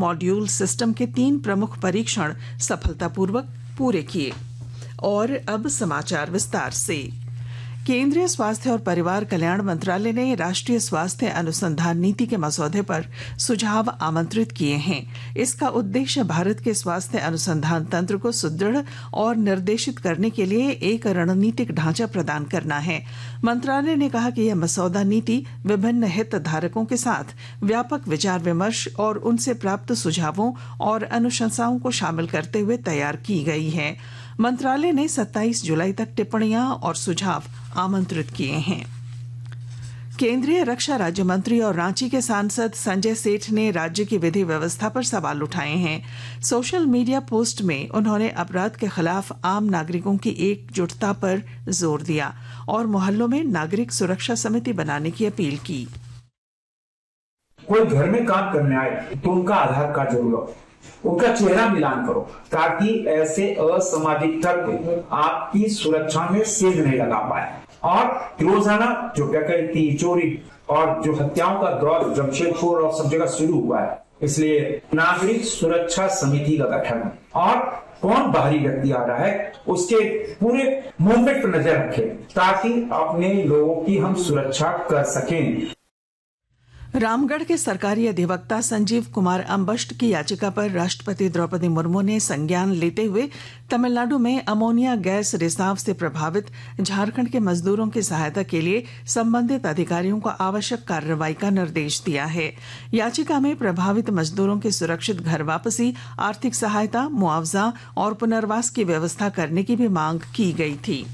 Module system के 3 प्रमुख परीक्षण सफलतापूर्वक पूरे किए। और अब समाचार विस्तार से। केंद्रीय स्वास्थ्य और परिवार कल्याण मंत्रालय ने राष्ट्रीय स्वास्थ्य अनुसंधान नीति के मसौदे पर सुझाव आमंत्रित किए हैं। इसका उद्देश्य भारत के स्वास्थ्य अनुसंधान तंत्र को सुदृढ़ और निर्देशित करने के लिए एक रणनीतिक ढांचा प्रदान करना है। मंत्रालय ने कहा कि यह मसौदा नीति विभिन्न हितधारकों के साथ व्यापक विचार विमर्श और उनसे प्राप्त सुझावों और अनुशंसाओं को शामिल करते हुए तैयार की गई है। मंत्रालय ने 27 जुलाई तक टिप्पणियां और सुझाव आमंत्रित किए हैं। केंद्रीय रक्षा राज्य मंत्री और रांची के सांसद संजय सेठ ने राज्य की विधि व्यवस्था पर सवाल उठाए हैं। सोशल मीडिया पोस्ट में उन्होंने अपराध के खिलाफ आम नागरिकों की एकजुटता पर जोर दिया और मोहल्लों में नागरिक सुरक्षा समिति बनाने की अपील की। कोई घर में काम करने आए तो उनका आधार कार्ड जरूर हो, उनका चेहरा मिलान करो, ताकि ऐसे असामाजिक तत्व आपकी सुरक्षा में सेंध नहीं लगा पाए। और रोजाना जो डकैती, चोरी और जो हत्याओं का दौर जमशेदपुर और सब जगह शुरू हुआ है, इसलिए नागरिक सुरक्षा समिति का गठन और कौन बाहरी व्यक्ति आ रहा है उसके पूरे मूवमेंट पर नजर रखें, ताकि अपने लोगों की हम सुरक्षा कर सकें। रामगढ़ के सरकारी अधिवक्ता संजीव कुमार अम्बष्ट की याचिका पर राष्ट्रपति द्रौपदी मुर्मू ने संज्ञान लेते हुए तमिलनाडु में अमोनिया गैस रिसाव से प्रभावित झारखंड के मजदूरों की सहायता के लिए संबंधित अधिकारियों को आवश्यक कार्रवाई का निर्देश दिया है। याचिका में प्रभावित मजदूरों की सुरक्षित घर वापसी, आर्थिक सहायता, मुआवजा और पुनर्वास की व्यवस्था करने की भी मांग की गई थी।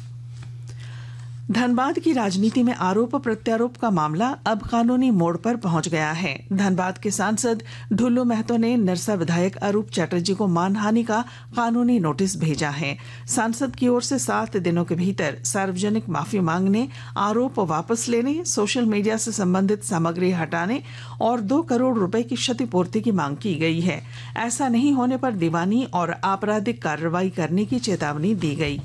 धनबाद की राजनीति में आरोप प्रत्यारोप का मामला अब कानूनी मोड़ पर पहुंच गया है। धनबाद के सांसद ढुल्लू महतो ने निरसा विधायक अरूप चटर्जी को मानहानि का कानूनी नोटिस भेजा है। सांसद की ओर से 7 दिनों के भीतर सार्वजनिक माफी मांगने, आरोप वापस लेने, सोशल मीडिया से संबंधित सामग्री हटाने और 2 करोड़ रुपए की क्षतिपूर्ति की मांग की गई है। ऐसा नहीं होने पर दीवानी और आपराधिक कार्रवाई करने की चेतावनी दी गई।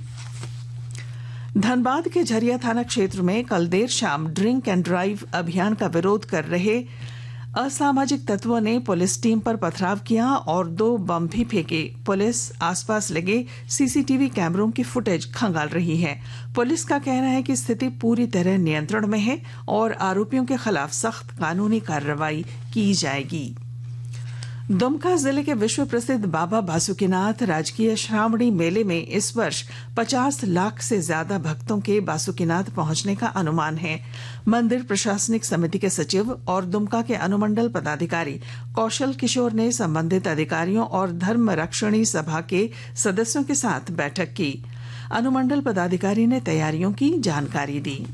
धनबाद के झरिया थाना क्षेत्र में कल देर शाम ड्रिंक एंड ड्राइव अभियान का विरोध कर रहे असामाजिक तत्वों ने पुलिस टीम पर पथराव किया और 2 बम भी फेंके। पुलिस आसपास लगे सीसीटीवी कैमरों की फुटेज खंगाल रही है। पुलिस का कहना है कि स्थिति पूरी तरह नियंत्रण में है और आरोपियों के खिलाफ सख्त कानूनी कार्रवाई की जाएगी। दुमका जिले के विश्व प्रसिद्ध बाबा बासुकीनाथ राजकीय श्रावणी मेले में इस वर्ष 50 लाख से ज्यादा भक्तों के बासुकीनाथ पहुंचने का अनुमान है। मंदिर प्रशासनिक समिति के सचिव और दुमका के अनुमंडल पदाधिकारी कौशल किशोर ने संबंधित अधिकारियों और धर्म रक्षणी सभा के सदस्यों के साथ बैठक की। अनुमंडल पदाधिकारी ने तैयारियों की जानकारी दी।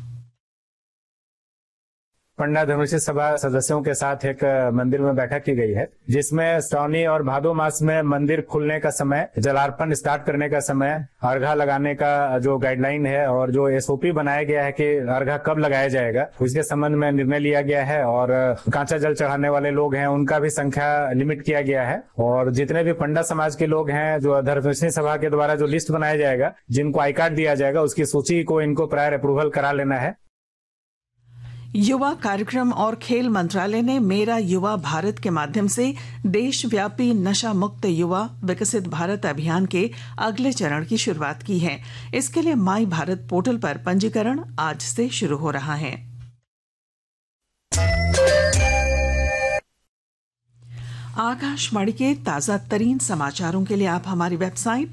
पंडा धर्मशील सभा सदस्यों के साथ एक मंदिर में बैठक की गई है, जिसमें श्रावणी और भादो मास में मंदिर खुलने का समय, जलार्पण स्टार्ट करने का समय, अर्घा लगाने का जो गाइडलाइन है और जो एसओपी बनाया गया है कि अर्घा कब लगाया जाएगा, उसके संबंध में निर्णय लिया गया है। और कांचा जल चढ़ाने वाले लोग हैं उनका भी संख्या लिमिट किया गया है। और जितने भी पंडा समाज के लोग हैं, जो धर्मशील सभा के द्वारा जो लिस्ट बनाया जाएगा, जिनको आई कार्ड दिया जाएगा, उसकी सूची को इनको प्रायर अप्रूवल करा लेना है। युवा कार्यक्रम और खेल मंत्रालय ने मेरा युवा भारत के माध्यम से देशव्यापी नशा मुक्त युवा विकसित भारत अभियान के अगले चरण की शुरुआत की है। इसके लिए माई भारत पोर्टल पर पंजीकरण आज से शुरू हो रहा है। आकाशवाणी के ताजा तरीन समाचारों के लिए आप हमारी वेबसाइट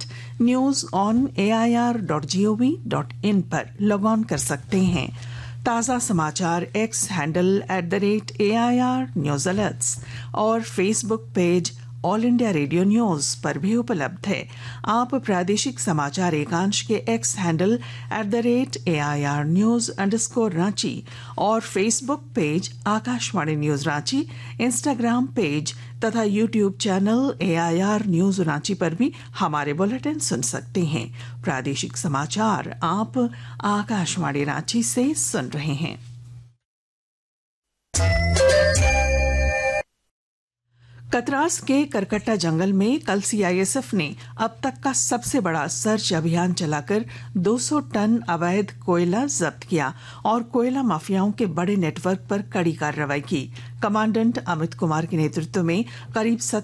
news.on.air.gov.in पर लॉग ऑन कर सकते हैं। ताज़ा समाचार x handle @AIR news alerts और Facebook page all India radio news पर भी उपलब्ध है। आप प्रादेशिक समाचार एकांश के एक्स हैंडल @AIR news_रांची और Facebook page Akashvani news Ranchi, Instagram page तथा YouTube channel AIR news Ranchi पर भी हमारे बुलेटिन सुन सकते हैं। प्रादेशिक समाचार आप आकाशवाणी रांची से सुन रहे हैं। कतरास के करकट्टा जंगल में कल CISF ने अब तक का सबसे बड़ा सर्च अभियान चलाकर 200 टन अवैध कोयला जब्त किया और कोयला माफियाओं के बड़े नेटवर्क पर कड़ी कार्रवाई की। कमांडेंट अमित कुमार के नेतृत्व में करीब